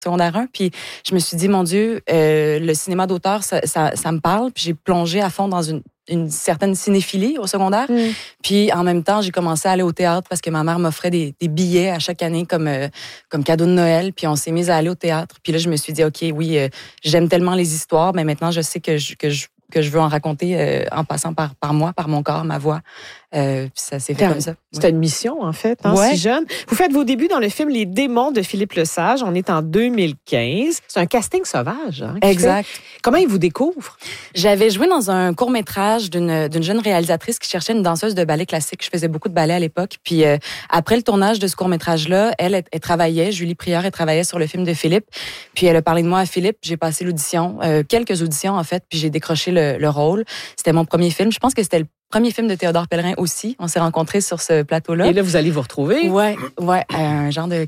secondaire 1. Puis je me suis dit, mon Dieu, le cinéma d'auteur, ça me parle. Puis j'ai plongé à fond dans une certaine cinéphilie au secondaire. Puis en même temps, j'ai commencé à aller au théâtre parce que ma mère m'offrait des billets à chaque année comme cadeau de Noël. Puis on s'est mis à aller au théâtre. Puis là, je me suis dit, OK, oui, j'aime tellement les histoires, mais maintenant, je sais que je veux en raconter en passant par moi, par mon corps, ma voix. Puis ça s'est fait comme ça. C'était une mission, en fait, si jeune. Vous faites vos débuts dans le film Les démons de Philippe Lesage. On est en 2015. C'est un casting sauvage. Exact. Comment il vous découvre? J'avais joué dans un court-métrage d'une jeune réalisatrice qui cherchait une danseuse de ballet classique. Je faisais beaucoup de ballet à l'époque. Puis après le tournage de ce court-métrage-là, elle travaillait, Julie Prieur, elle travaillait sur le film de Philippe. Puis elle a parlé de moi à Philippe. J'ai passé l'audition, quelques auditions en fait, puis j'ai décroché le rôle. C'était mon premier film. Je pense que c'était le premier film de Théodore Pellerin aussi. On s'est rencontrés sur ce plateau-là. Et là, vous allez vous retrouver? Ouais, un genre de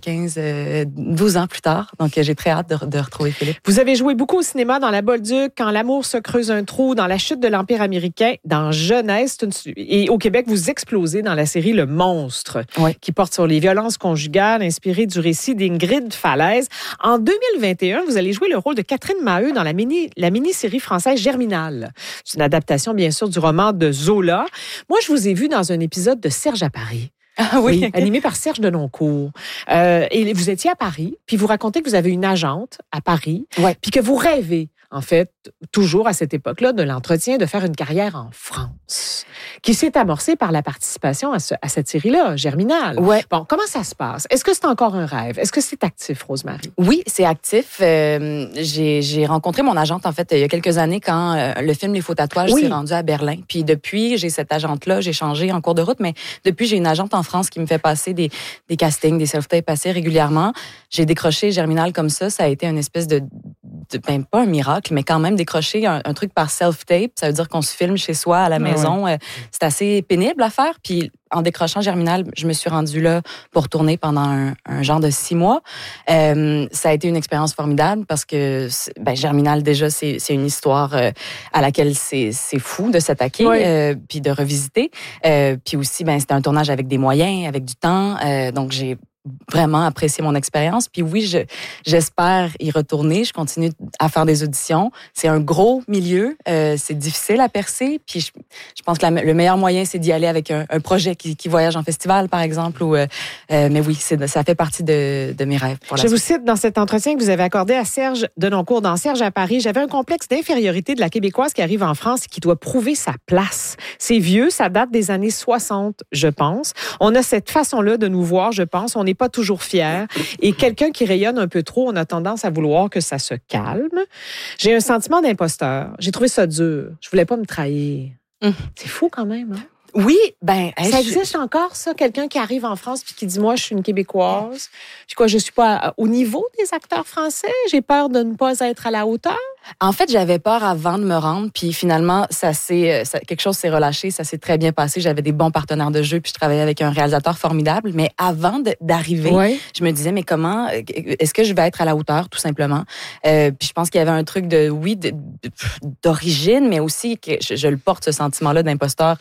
12 ans plus tard. Donc, j'ai très hâte de retrouver Philippe. Vous avez joué beaucoup au cinéma dans La Bolduc, Quand l'amour se creuse un trou, dans La chute de l'Empire américain, dans Jeunesse. Et au Québec, vous explosez dans la série Le Monstre, qui porte sur les violences conjugales, inspirée du récit d'Ingrid Falaise. En 2021, vous allez jouer le rôle de Catherine Maheu dans la mini-série française Germinal. C'est une adaptation, bien sûr, du roman de Zola. Moi, je vous ai vu dans un épisode de Serge à Paris. Ah oui, animé par Serge Denoncourt. Et vous étiez à Paris, puis vous racontez que vous avez une agente à Paris, puis que vous rêvez, en fait, toujours à cette époque-là, de l'entretien, de faire une carrière en France, qui s'est amorcée par la participation à cette série-là, Germinal. Bon, comment ça se passe? Est-ce que c'est encore un rêve? Est-ce que c'est actif, Rosemary? Oui, c'est actif. J'ai rencontré mon agente, en fait, il y a quelques années, quand le film Les Faux Tatouages s'est rendu à Berlin. Puis depuis, j'ai cette agente-là, j'ai changé en cours de route, mais depuis, j'ai une agente en France qui me fait passer des castings, des self-tapes assez régulièrement. J'ai décroché Germinal comme ça. Ça a été une espèce de pas un miracle, mais quand même décrocher un truc par self-tape. Ça veut dire qu'on se filme chez soi, à la maison. C'est assez pénible à faire. Puis en décrochant Germinal, je me suis rendue là pour tourner pendant un genre de 6 mois. Ça a été une expérience formidable parce que Germinal, déjà, c'est une histoire à laquelle c'est fou de s'attaquer puis de revisiter. Puis aussi, c'était un tournage avec des moyens, avec du temps. Donc, j'ai vraiment apprécié mon expérience. Puis oui, j'espère y retourner. Je continue à faire des auditions. C'est un gros milieu. C'est difficile à percer. Puis je pense que le meilleur moyen, c'est d'y aller avec un projet qui voyage en festival, par exemple. Mais oui, ça fait partie de mes rêves. Je vous cite dans cet entretien que vous avez accordé à Serge Denoncourt dans Serge à Paris. J'avais un complexe d'infériorité de la Québécoise qui arrive en France et qui doit prouver sa place. C'est vieux, ça date des années 60, je pense. On a cette façon-là de nous voir, je pense. On n'est pas toujours fiers. Et quelqu'un qui rayonne un peu trop, on a tendance à vouloir que ça se calme. J'ai un sentiment d'imposteur. J'ai trouvé ça dur. Je voulais pas me trahir. C'est fou quand même, hein? Oui, ça existe encore, ça? Quelqu'un qui arrive en France puis qui dit, moi, je suis une Québécoise. Je suis pas au niveau des acteurs français. J'ai peur de ne pas être à la hauteur. En fait, j'avais peur avant de me rendre, puis finalement, quelque chose s'est relâché, ça s'est très bien passé. J'avais des bons partenaires de jeu, puis je travaillais avec un réalisateur formidable. Mais avant d'arriver, je me disais, mais comment, est-ce que je vais être à la hauteur, tout simplement? Puis je pense qu'il y avait un truc d'origine, mais aussi que je le porte, ce sentiment-là d'imposteur.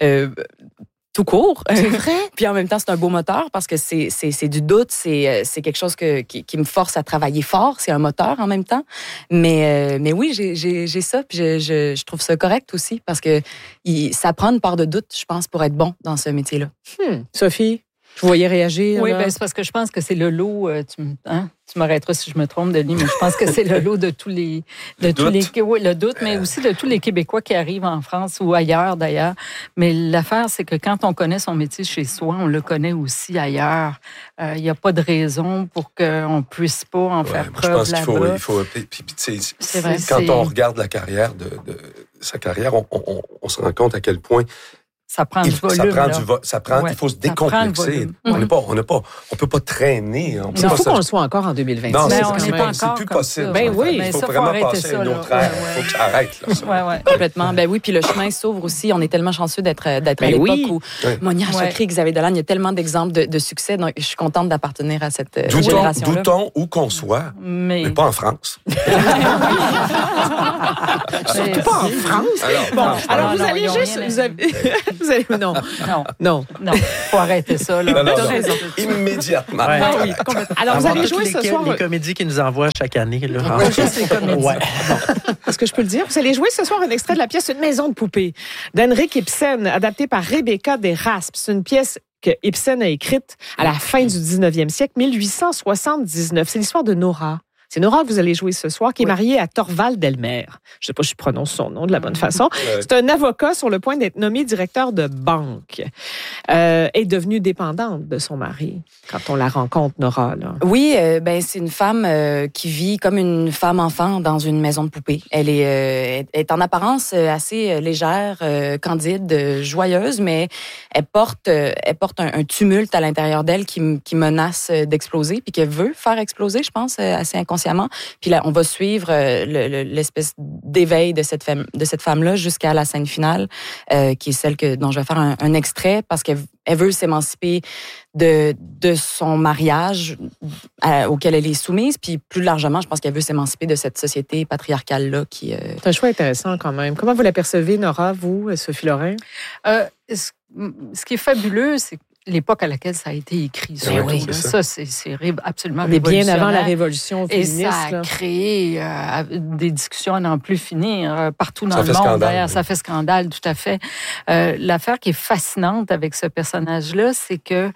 Tout court. C'est vrai. Puis en même temps, c'est un beau moteur parce que c'est du doute, c'est quelque chose qui me force à travailler fort. C'est un moteur en même temps. Mais oui, j'ai ça. Puis je trouve ça correct aussi parce que ça prend une part de doute, je pense, pour être bon dans ce métier-là. Sophie, vous voyez réagir? Oui, c'est parce que je pense que c'est le lot. Tu m'arrêteras si je me trompe, Denis, mais je pense que c'est le lot de tous les... le doute, mais aussi de tous les Québécois qui arrivent en France ou ailleurs, d'ailleurs. Mais l'affaire, c'est que quand on connaît son métier chez soi, on le connaît aussi ailleurs. Il n'y a pas de raison pour qu'on ne puisse pas en faire preuve là-bas. Je pense qu'il faut... Quand on regarde la carrière de sa carrière, on se rend compte à quel point... Ça prend du volume. Il faut se décomplexer. On peut pas traîner. Il faut qu'on le soit encore en 2026. Non, c'est plus possible. Il faut vraiment passer à une autre ère. Il faut que ça arrête. Complètement. Oui, puis le chemin s'ouvre aussi. On est tellement chanceux d'être à l'époque où Monia Chokri, Xavier Dolan, il y a tellement d'exemples de succès. Donc, je suis contente d'appartenir à cette génération-là. Doutons où qu'on soit, mais pas en France. Surtout pas en France. Alors vous allez juste... Vous allez... Non. Faut arrêter ça. Là. Non. Immédiatement. Ouais. Oui, complètement. Alors, vous allez jouer ce soir... Les comédies qu'ils nous envoient chaque année. Là. Pas juste les comédies. Ouais. Est-ce que je peux le dire? Vous allez jouer ce soir un extrait de la pièce Une maison de poupée d'Henrik Ibsen, adaptée par Rebecca Deraspe. C'est une pièce que Ibsen a écrite à la fin du 19e siècle, 1879. C'est l'histoire de Nora. C'est Nora que vous allez jouer ce soir, qui est mariée à Thorvald Delmer. Je ne sais pas si je prononce son nom de la bonne façon. C'est un avocat sur le point d'être nommé directeur de banque. Est devenue dépendante de son mari quand on la rencontre, Nora. Là. Oui, c'est une femme qui vit comme une femme-enfant dans une maison de poupée. Elle est en apparence assez légère, candide, joyeuse, mais elle porte un tumulte à l'intérieur d'elle qui menace d'exploser, puis qu'elle veut faire exploser, je pense, assez inconsciemment. Puis là, on va suivre l'espèce d'éveil de cette femme-là jusqu'à la scène finale, qui est celle dont je vais faire un extrait, parce qu'elle veut s'émanciper de son mariage auquel elle est soumise, puis plus largement, je pense qu'elle veut s'émanciper de cette société patriarcale-là qui... C'est un choix intéressant quand même. Comment vous l'apercevez, Nora, vous, Sophie Lorrain? Ce qui est fabuleux, c'est l'époque à laquelle ça a été écrit. Oui, ça, c'est absolument Mais bien révolutionnaire. avant la révolution féministe. Et ça a créé des discussions à n'en plus finir partout dans le monde. Scandale, D'ailleurs, ça fait scandale, tout à fait. L'affaire qui est fascinante avec ce personnage-là, c'est que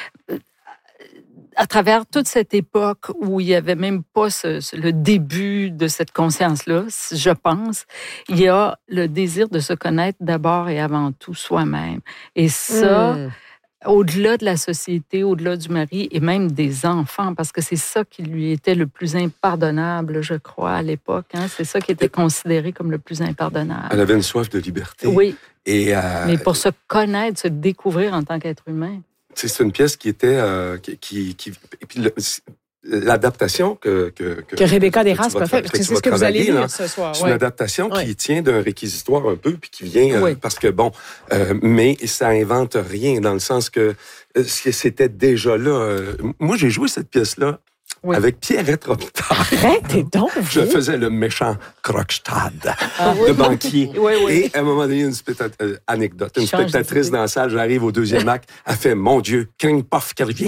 à travers toute cette époque où il n'y avait même pas le début de cette conscience-là, je pense, il y a le désir de se connaître d'abord et avant tout soi-même. Et ça... au-delà de la société, au-delà du mari et même des enfants, parce que c'est ça qui lui était le plus impardonnable, je crois, à l'époque. Hein? C'est ça qui était considéré comme le plus impardonnable. Elle avait une soif de liberté. Oui, mais pour se connaître, se découvrir en tant qu'être humain. C'est une pièce qui était... et puis l'adaptation que Rebecca Deraspe a fait, parce que c'est ce que vous allez lire ce soir. C'est une adaptation qui tient d'un réquisitoire un peu, puis qui vient parce que mais ça invente rien dans le sens que c'était déjà là. Moi, j'ai joué cette pièce-là avec Pierrette Robitaille. Arrêtez donc! Je faisais le méchant Krogstad, le banquier. Et à un moment donné, une spectatrice dans la salle, j'arrive au deuxième acte, elle fait « Mon Dieu, Kringpoff qui revient! »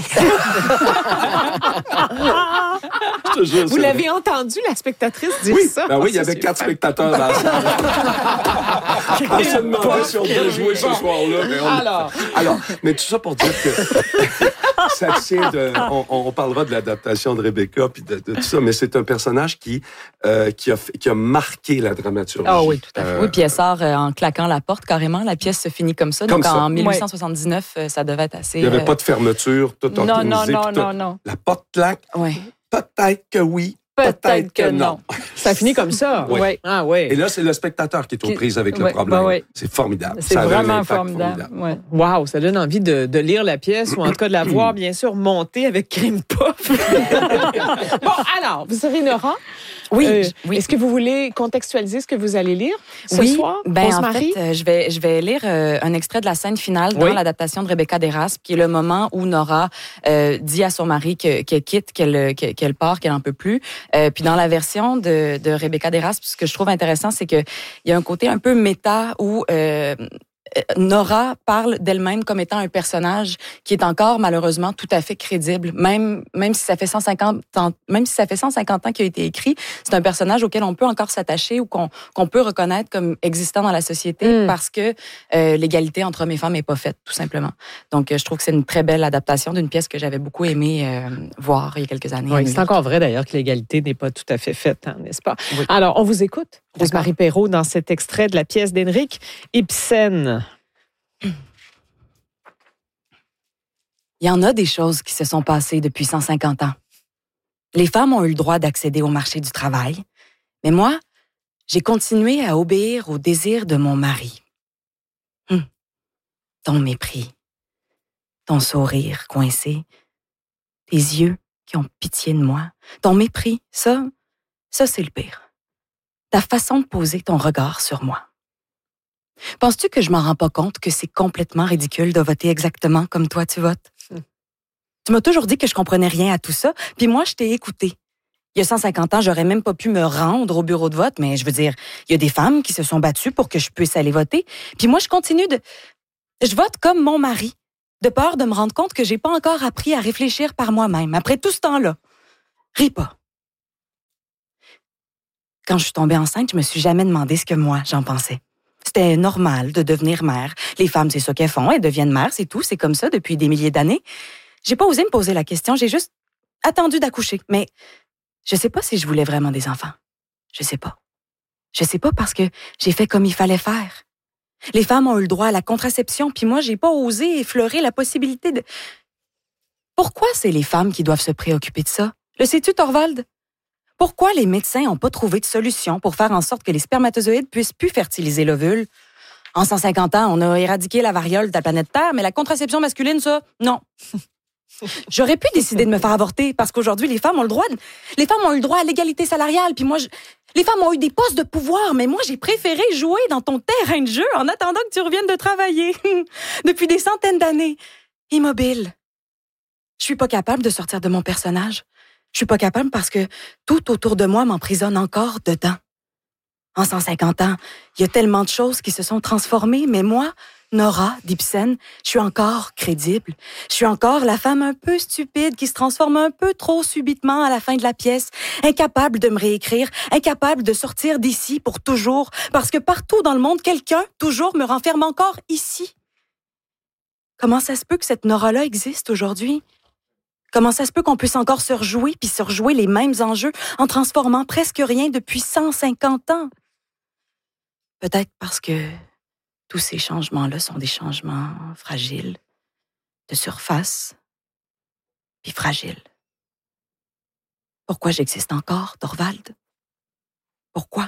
Vous l'avez entendu, la spectatrice dire ça? Ben oui, il y avait 4 spectateurs dans la salle. On se demandait si on devait jouer ce soir-là. Alors, mais tout ça pour dire que ça tient de... On parlera de l'adaptation de Rebecca puis de tout ça, mais c'est un personnage qui a marqué la dramaturgie. Ah oui, tout à fait. Oui, puis elle sort en claquant la porte carrément. La pièce se finit comme ça. Donc en 1879, ça devait être assez... Il n'y avait pas de fermeture, tout organisé. Non. La porte claque. Oui. Peut-être que oui. Peut-être que non. Ça finit comme ça. Oui. Ah oui. Et là, c'est le spectateur qui est aux prises avec le problème. C'est formidable. C'est vraiment formidable. Ouais. Wow, ça donne envie de lire la pièce ou en tout cas de la voir, bien sûr, monter avec Kringpoff. Bon, alors, vous savez, Nora? Oui. Est-ce que vous voulez contextualiser ce que vous allez lire ce soir? En fait, je vais lire un extrait de la scène finale dans l'adaptation de Rebecca Deraspe, qui est le moment où Nora dit à son mari qu'elle quitte, qu'elle part, qu'elle n'en peut plus. Puis dans la version de Rebecca Deraspe, ce que je trouve intéressant, c'est qu'il y a un côté un peu méta où Nora parle d'elle-même comme étant un personnage qui est encore malheureusement tout à fait crédible, même si ça fait 150 ans qu'il a été écrit, c'est un personnage auquel on peut encore s'attacher ou qu'on peut reconnaître comme existant dans la société parce que l'égalité entre hommes et femmes n'est pas faite, tout simplement. Donc je trouve que c'est une très belle adaptation d'une pièce que j'avais beaucoup aimé voir il y a quelques années. Oui, c'est encore vrai d'ailleurs que l'égalité n'est pas tout à fait faite, hein, n'est-ce pas? Oui. Alors, on vous écoute, Rosemary Perrault, dans cet extrait de la pièce d'Henrik Ibsen. Il y en a des choses qui se sont passées depuis 150 ans. Les femmes ont eu le droit d'accéder au marché du travail, mais moi, j'ai continué à obéir au désir de mon mari. Ton mépris, ton sourire coincé, tes yeux qui ont pitié de moi, ton mépris, ça c'est le pire. Ta façon de poser ton regard sur moi. Penses-tu que je m'en rends pas compte que c'est complètement ridicule de voter exactement comme toi tu votes? Tu m'as toujours dit que je comprenais rien à tout ça, puis moi, je t'ai écouté. Il y a 150 ans, j'aurais même pas pu me rendre au bureau de vote, mais je veux dire, il y a des femmes qui se sont battues pour que je puisse aller voter, puis moi, je continue de... Je vote comme mon mari, de peur de me rendre compte que j'ai pas encore appris à réfléchir par moi-même après tout ce temps-là. Ris pas. Quand je suis tombée enceinte, je me suis jamais demandé ce que moi, j'en pensais. C'était normal de devenir mère. Les femmes, c'est ça qu'elles font, elles deviennent mères, c'est tout, c'est comme ça depuis des milliers d'années. J'ai pas osé me poser la question, j'ai juste attendu d'accoucher. Mais je sais pas si je voulais vraiment des enfants. Je sais pas. Je sais pas parce que j'ai fait comme il fallait faire. Les femmes ont eu le droit à la contraception, puis moi, j'ai pas osé effleurer la possibilité de... Pourquoi c'est les femmes qui doivent se préoccuper de ça? Le sais-tu, Thorvald? Pourquoi les médecins n'ont pas trouvé de solution pour faire en sorte que les spermatozoïdes puissent plus fertiliser l'ovule? En 150 ans, on a éradiqué la variole de la planète Terre, mais la contraception masculine, ça, non. J'aurais pu décider de me faire avorter parce qu'aujourd'hui, les femmes ont le droit à l'égalité salariale. Puis moi, les femmes ont eu des postes de pouvoir, mais moi, j'ai préféré jouer dans ton terrain de jeu en attendant que tu reviennes de travailler. Depuis des centaines d'années. Immobile. Je suis pas capable de sortir de mon personnage. Je suis pas capable parce que tout autour de moi m'emprisonne encore dedans. En 150 ans, il y a tellement de choses qui se sont transformées, mais moi, Nora d'Ibsen, je suis encore crédible. Je suis encore la femme un peu stupide qui se transforme un peu trop subitement à la fin de la pièce, incapable de me réécrire, incapable de sortir d'ici pour toujours, parce que partout dans le monde, quelqu'un, toujours, me renferme encore ici. Comment ça se peut que cette Nora-là existe aujourd'hui? Comment ça se peut qu'on puisse encore se rejouer puis se rejouer les mêmes enjeux en transformant presque rien depuis 150 ans? Peut-être parce que tous ces changements-là sont des changements fragiles, de surface, puis fragiles. Pourquoi j'existe encore, Thorvald? Pourquoi?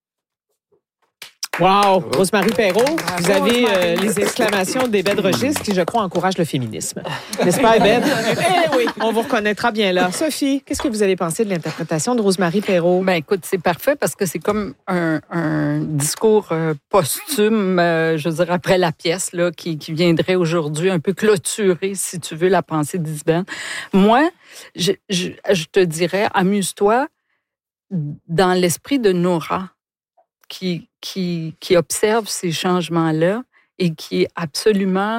Wow! Rose-Marie Perreault, vous avez les exclamations d'Ébède Regis qui, je crois, encouragent le féminisme. N'est-ce pas, Ébède? Eh oui, on vous reconnaîtra bien là. Sophie, qu'est-ce que vous avez pensé de l'interprétation de Rose-Marie Perreault? Ben écoute, c'est parfait parce que c'est comme un discours posthume, je veux dire, après la pièce, là, qui viendrait aujourd'hui un peu clôturer, si tu veux, la pensée d'Isabelle. Moi, je te dirais, amuse-toi dans l'esprit de Nora, qui observe ces changements-là et qui est absolument,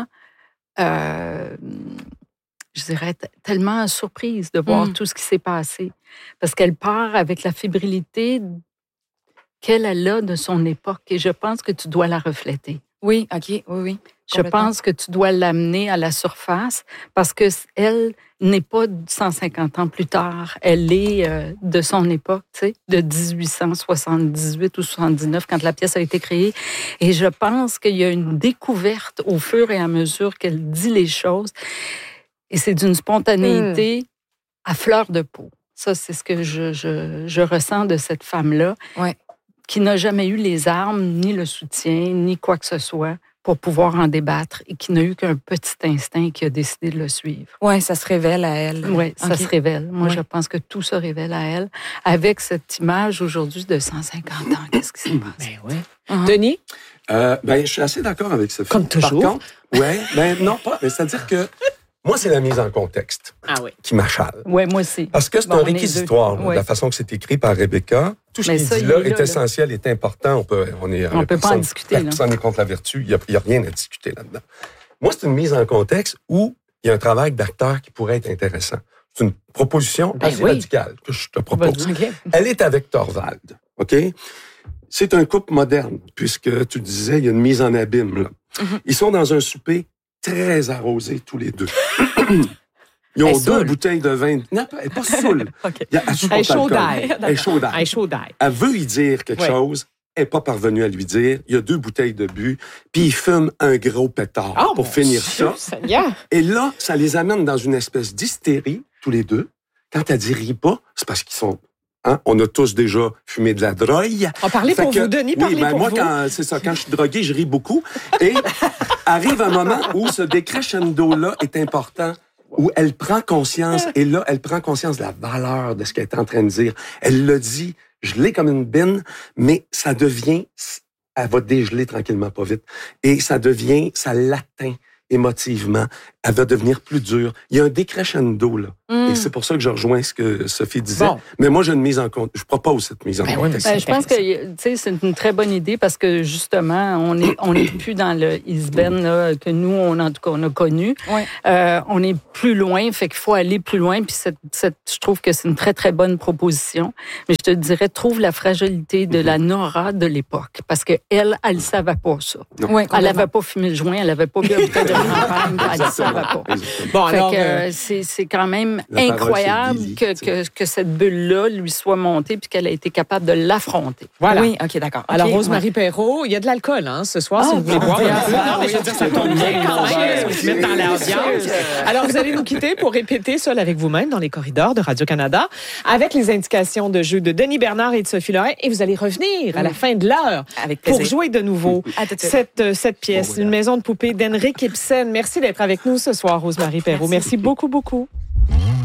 je dirais, tellement surprise de voir tout ce qui s'est passé. Parce qu'elle part avec la fébrilité qu'elle a de son époque et je pense que tu dois la refléter. Oui, OK, oui. Je pense que tu dois l'amener à la surface parce que elle n'est pas 150 ans plus tard. Elle est de son époque, tu sais, de 1878 ou 79 quand la pièce a été créée. Et je pense qu'il y a une découverte au fur et à mesure qu'elle dit les choses. Et c'est d'une spontanéité à fleur de peau. Ça, c'est ce que je ressens de cette femme-là, qui n'a jamais eu les armes, ni le soutien, ni quoi que ce soit pour pouvoir en débattre et qui n'a eu qu'un petit instinct qui a décidé de le suivre. Oui, ça se révèle à elle. Oui, ça se révèle. Moi, je pense que tout se révèle à elle. Avec cette image aujourd'hui de 150 ans, qu'est-ce qui s'est passé? Ben oui. Denis? Je suis assez d'accord avec Sophie. Comme toujours. Par contre, non, pas. Mais c'est-à-dire que moi, c'est la mise en contexte qui m'achale. Oui, moi aussi. Parce que c'est un réquisitoire, de la façon que c'est écrit par Rebecca. Tout ce qu'il dit là est essentiel, est important. On peut pas en discuter. Personne n'est contre la vertu. Il n'y a rien à discuter là-dedans. Moi, c'est une mise en contexte où il y a un travail d'acteur qui pourrait être intéressant. C'est une proposition assez radicale que je te propose. Elle est avec Thorvald, OK? C'est un couple moderne, puisque tu disais, il y a une mise en abîme, là. Ils sont dans un souper très arrosés, tous les deux. Ils ont 2 bouteilles de vin. Non, elle n'est pas saoule. Elle est chaud d'ail. Elle veut y dire quelque chose. Elle n'est pas parvenue à lui dire. Il y a 2 bouteilles de but. Puis ils fument un gros pétard pour finir ça. Et là, ça les amène dans une espèce d'hystérie, tous les deux. Quand elle dit « ris pas », c'est parce qu'ils sont... On a tous déjà fumé de la drogue. Parlez pour vous, Denis, parlez pour moi, vous. Quand je suis drogué, je ris beaucoup. Et arrive un moment où ce décrescendo-là est important, où elle prend conscience, et là, elle prend conscience de la valeur de ce qu'elle est en train de dire. Elle le dit, je l'ai comme une bine, mais ça devient, elle va dégeler tranquillement, pas vite. Et ça l'atteint émotivement. elle va devenir plus dure. Il y a un décrescendo, là. Et c'est pour ça que je rejoins ce que Sophie disait. Bon. Mais moi, j'ai une mise en compte. Je propose cette mise en contexte. Je pense que c'est une très bonne idée parce que justement, on est plus dans le East-Bend que nous, on a connu. Oui. On est plus loin, fait qu'il faut aller plus loin. Puis je trouve que c'est une très, très bonne proposition. Mais je te dirais, trouve la fragilité de la Nora de l'époque. Parce qu'elle ne savait pas ça. Oui, elle n'avait pas fumé le joint, elle n'avait pas bu un bouteille de champagne, elle ne savait pas. Bon, fait que c'est quand même incroyable que cette bulle-là lui soit montée puis qu'elle a été capable de l'affronter. Voilà. Oui, OK, d'accord. Alors, Rose-Marie Perrault, il y a de l'alcool ce soir, si vous voulez boire. Non, mais je veux dire, ça tombe bien quand même. Se mettre dans l'ambiance. Alors, vous allez nous quitter pour répéter seul avec vous-même dans les corridors de Radio-Canada avec les indications de jeu de Denis Bernard et de Sophie Lorrain. Et vous allez revenir à la fin de l'heure pour jouer de nouveau cette pièce, Une maison de poupée d'Henrik Ibsen. Merci d'être avec nous ce soir, Rose-Marie Perrault. Merci beaucoup, beaucoup.